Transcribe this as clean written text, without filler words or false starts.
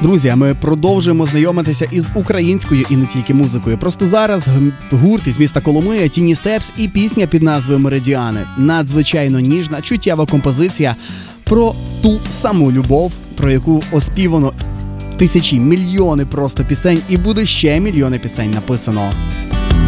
Друзі, а ми продовжуємо знайомитися із українською і не тільки музикою. Просто зараз гурт із міста Коломия, Тіні Степс і пісня під назвою «Меридіани». Надзвичайно ніжна, чуттєва композиція про ту саму любов, про яку оспівано тисячі, мільйони просто пісень, і буде ще мільйони пісень написано.